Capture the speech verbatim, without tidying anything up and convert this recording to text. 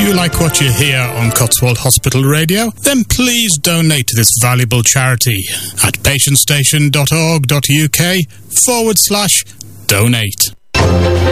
you like what you hear on Cotswold Hospital Radio, then please donate to this valuable charity at patientstation.org.uk forward slash donate.